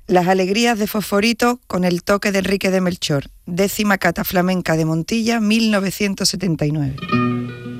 Las alegrías de Fosforito con el toque de Enrique de Melchor, 10ª Cata Flamenca de Montilla, 1979.